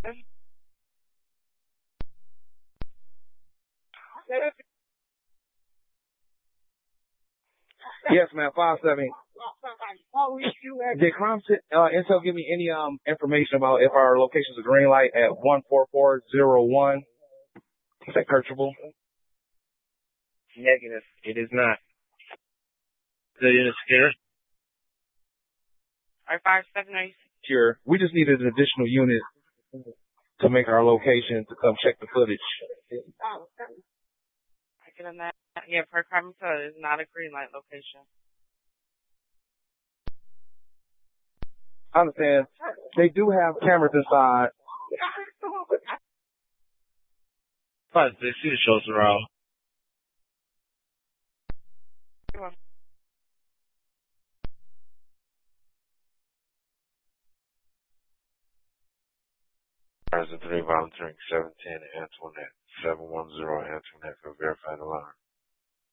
Yes, ma'am. 5-7. Did Crime Intel give me any information about if our location is a green light at 14401? Is that searchable? Negative. It is not. The unit secure? R57, Sure. We just needed an additional unit to make our location to come check the footage. I get on that. Yeah, per Crime Intel, it is not a green light location. I understand. They do have cameras inside. But they see the shows around. President 3 volunteering 710 Antoinette 710 Antoinette for verified alarm.